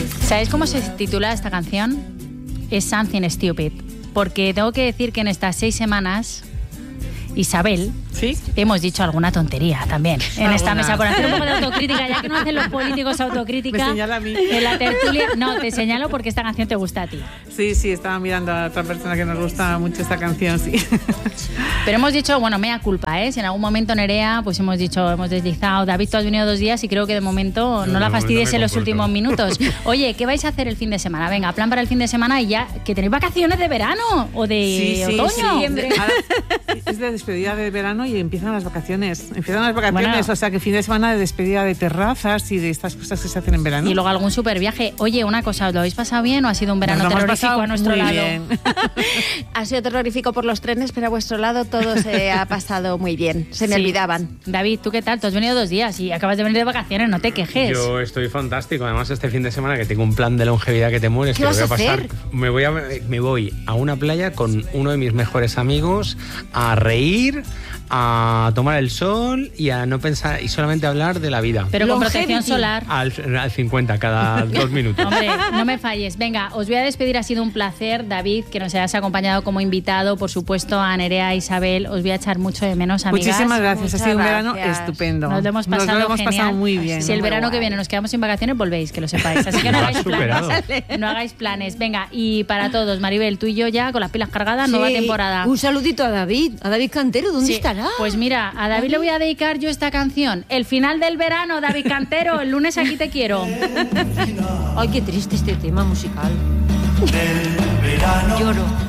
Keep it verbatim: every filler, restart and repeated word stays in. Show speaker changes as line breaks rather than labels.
¿Sabéis cómo se titula esta canción? Es Something Stupid. Porque tengo que decir que en estas seis semanas, Isabel,
¿sí?
hemos dicho alguna tontería también en ¿Alguna? esta mesa, por hacer un poco de autocrítica, ya que no hacen los políticos autocrítica.
Me señala a mí.
En la tertulia, no, te señalo porque esta canción te gusta a ti.
Sí, sí, estaba mirando a otra persona que nos gusta mucho esta canción, sí.
Pero hemos dicho, bueno, mea culpa, ¿eh? Si en algún momento Nerea, pues hemos dicho, hemos deslizado, David, tú has venido dos días y creo que de momento no, no la fastidies en los últimos minutos. Oye, ¿qué vais a hacer el fin de semana? Venga, plan para el fin de semana y ya, que tenéis vacaciones de verano o de
sí, sí,
otoño.
Sí, ahora es de despedida de verano y empiezan las vacaciones. Empiezan las vacaciones, bueno, o sea que fin de semana de despedida de terrazas y de estas cosas que se hacen en verano.
Y luego algún super viaje. Oye, una cosa, ¿os lo habéis pasado bien o ha sido un verano terrorífico a nuestro
muy
lado?
Bien.
Ha sido terrorífico por los trenes, pero a vuestro lado todo se ha pasado muy bien. Se me
sí.
olvidaban.
David, ¿tú qué tal? Tú has venido dos días y acabas de venir de vacaciones, no te quejes.
Yo estoy fantástico. Además, este fin de semana que tengo un plan de longevidad que te mueres.
¿Qué
que
vas
voy a,
a
pasar,
hacer?
Me voy a, me voy a una playa con uno de mis mejores amigos a reír, a tomar el sol y a no pensar y solamente hablar de la vida.
Pero con
Longevity.
protección solar.
Al, al cincuenta, cada dos minutos.
Hombre, no me falles. Venga, os voy a despedir. Ha sido un placer, David, que nos hayas acompañado como invitado. Por supuesto, a Nerea, Isabel. Os voy a echar mucho de menos, amigas.
Muchísimas gracias.
Muchas
ha sido un
gracias.
verano estupendo.
Nos lo hemos pasado,
nos lo hemos
genial.
pasado muy bien.
Si el
Muy
verano
guay.
que viene nos quedamos sin vacaciones, volvéis, que lo sepáis. Así que no
Lo
hagáis
has superado.
planes. No hagáis planes. Venga, y para todos, Maribel, tú y yo ya con las pilas cargadas,
Sí.
nueva temporada.
Un saludito a David, a David Cantero, ¿dónde
Sí,
estará?
Pues mira, a David le voy a dedicar yo esta canción. El final del verano, David Cantero, el lunes aquí te quiero.
Ay, qué triste este tema musical. Lloro.